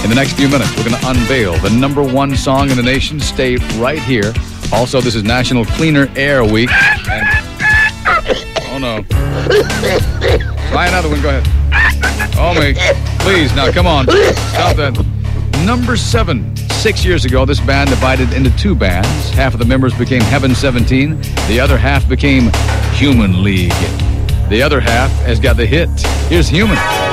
the next few minutes, we're going to unveil the number one song in the nation. Stay right here. Also, this is National Cleaner Air Week. And, oh, no. Try another one. Go ahead. Oh, me. Please, now, come on. Stop that. Number 7. 6 years ago, this band divided into two bands. Half of the members became Heaven 17. The other half became Human League. The other half has got the hit. Here's Human.